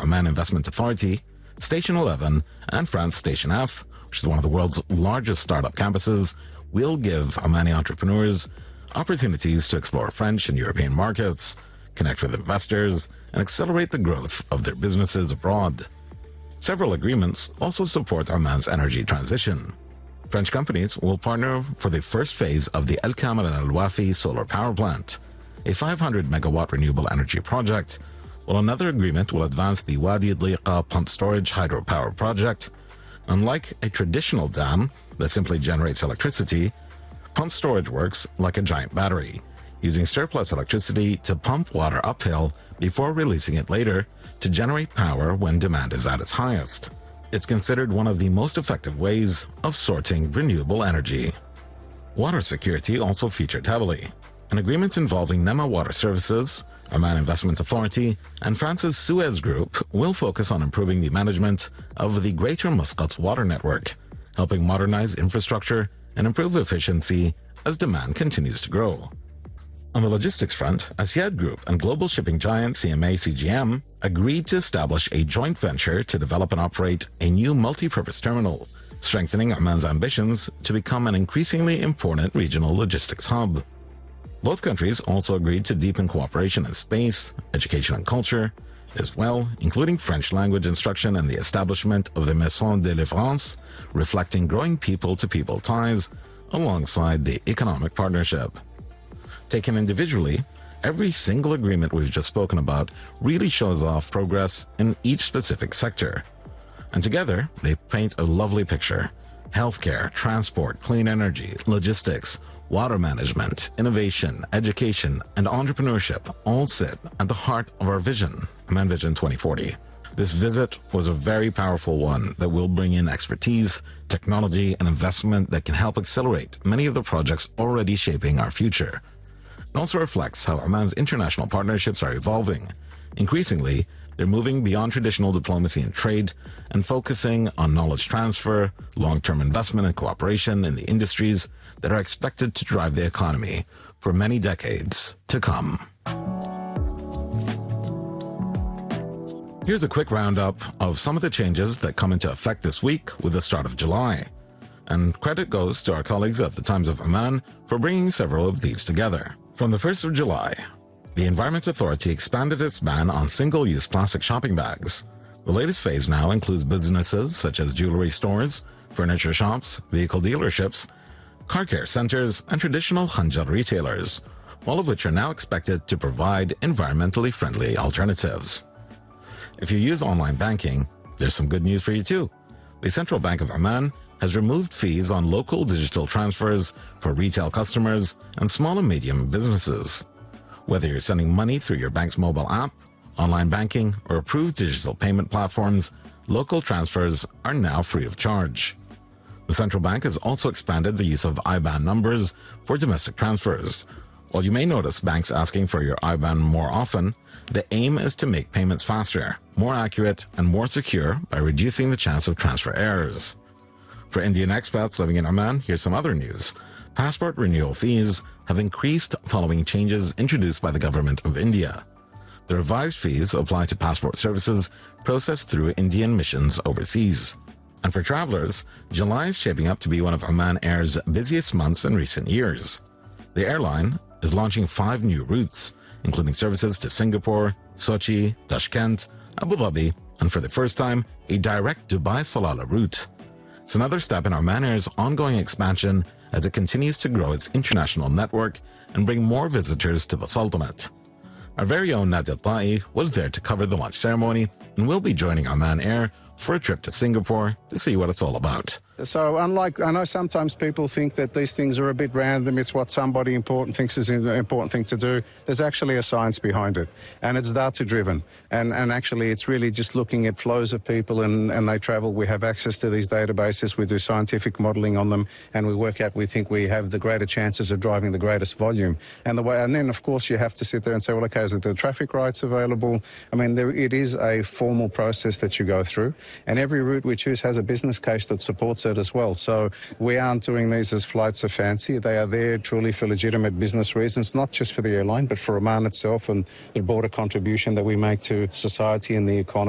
Oman Investment Authority, Station 11, and France Station F, which is one of the world's largest startup campuses, will give Omani entrepreneurs opportunities to explore French and European markets, connect with investors, and accelerate the growth of their businesses abroad. Several agreements also support Oman's energy transition. French companies will partner for the first phase of the El Kamal and Al Wafi solar power plant, a 500-megawatt renewable energy project, while another agreement will advance the Wadi Dliqa pump storage hydropower project. Unlike a traditional dam that simply generates electricity, pump storage works like a giant battery, using surplus electricity to pump water uphill before releasing it later to generate power when demand is at its highest. It's considered one of the most effective ways of sorting renewable energy. Water security also featured heavily. An agreement involving NEMA Water Services, Oman Investment Authority, and France's Suez Group will focus on improving the management of the Greater Muscat's water network, helping modernize infrastructure and improve efficiency as demand continues to grow. On the logistics front, Asyad Group and global shipping giant CMA CGM agreed to establish a joint venture to develop and operate a new multi-purpose terminal, strengthening Oman's ambitions to become an increasingly important regional logistics hub. Both countries also agreed to deepen cooperation in space, education and culture, as well, including French language instruction and the establishment of the Maison de l'Évrance, reflecting growing people-to-people ties alongside the economic partnership. Taken individually, every single agreement we've just spoken about really shows off progress in each specific sector. And together, they paint a lovely picture. Healthcare, transport, clean energy, logistics, water management, innovation, education, and entrepreneurship all sit at the heart of our vision, Oman Vision 2040. This visit was a very powerful one that will bring in expertise, technology, and investment that can help accelerate many of the projects already shaping our future. It also reflects how Oman's international partnerships are evolving. Increasingly, they're moving beyond traditional diplomacy and trade and focusing on knowledge transfer, long-term investment and cooperation in the industries that are expected to drive the economy for many decades to come. Here's a quick roundup of some of the changes that come into effect this week with the start of July. And credit goes to our colleagues at the Times of Oman for bringing several of these together. From the 1st of July, the Environment Authority expanded its ban on single-use plastic shopping bags. The latest phase now includes businesses such as jewelry stores, furniture shops, vehicle dealerships, car care centers, and traditional khanjar retailers, all of which are now expected to provide environmentally friendly alternatives. If you use online banking, there's some good news for you too. The Central Bank of Oman has removed fees on local digital transfers for retail customers and small and medium businesses. Whether you're sending money through your bank's mobile app, online banking, or approved digital payment platforms, local transfers are now free of charge. The central bank has also expanded the use of IBAN numbers for domestic transfers. While you may notice banks asking for your IBAN more often, the aim is to make payments faster, more accurate, and more secure by reducing the chance of transfer errors. For Indian expats living in Oman, here's some other news. Passport renewal fees have increased following changes introduced by the government of India. The revised fees apply to passport services processed through Indian missions overseas. And for travelers, July is shaping up to be one of Oman Air's busiest months in recent years. The airline is launching 5 new routes, including services to Singapore, Sochi, Tashkent, Abu Dhabi, and for the first time, a direct Dubai-Salalah route. It's another step in Oman Air's ongoing expansion as it continues to grow its international network and bring more visitors to the Sultanate. Our very own Nadia Ta'i was there to cover the launch ceremony and will be joining Oman Air for a trip to Singapore to see what it's all about. So unlike, I know sometimes people think that these things are a bit random, it's what somebody important thinks is an important thing to do. There's actually a science behind it, and it's data-driven. And actually it's really just looking at flows of people and they travel. We have access to these databases, we do scientific modelling on them, and we work out we think we have the greater chances of driving the greatest volume. And then, of course, you have to sit there and say, well, okay, is the traffic rights available? I mean, it is a formal process that you go through, and every route we choose has a business case that supports it as well. So we aren't doing these as flights of fancy. They are there truly for legitimate business reasons, not just for the airline, but for Oman itself and the broader contribution that we make to society and the economy.